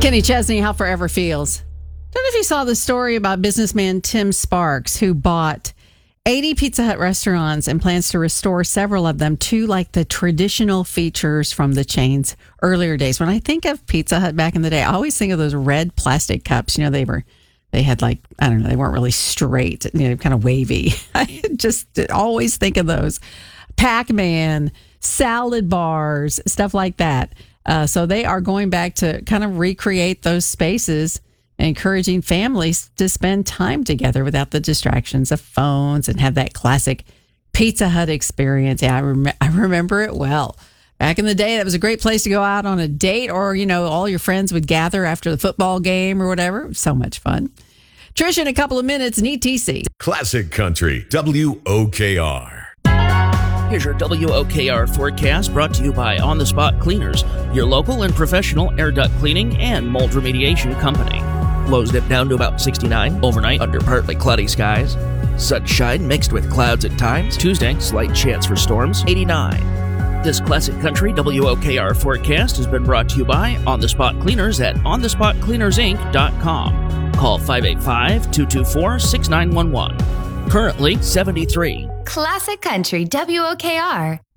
Kenny Chesney, How Forever Feels. Don't know if you saw the story about businessman Tim Sparks, who bought 80 Pizza Hut restaurants and plans to restore several of them to like the traditional features from the chain's earlier days. When I think of Pizza Hut back in the day, I always think of those red plastic cups. You know, they had like, I don't know, they weren't really straight, you know, kind of wavy. I just always think of those. Pac-Man, salad bars, stuff like that. So they are going back to kind of recreate those spaces, encouraging families to spend time together without the distractions of phones and have that classic Pizza Hut experience. Yeah, I remember it well. Back in the day, that was a great place to go out on a date, or, you know, all your friends would gather after the football game or whatever. It was so much fun. Trish, in a couple of minutes, and ETC. Classic Country, WOKR. Here's your WOKR forecast, brought to you by On the Spot Cleaners, your local and professional air duct cleaning and mold remediation company. Lows dip down to about 69 overnight under partly cloudy skies. Sunshine mixed with clouds at times. Tuesday, slight chance for storms, 89. This Classic Country WOKR forecast has been brought to you by On the Spot Cleaners at onthespotcleanersinc.com. Call 585-224-6911. Currently 73. Classic Country WOKR.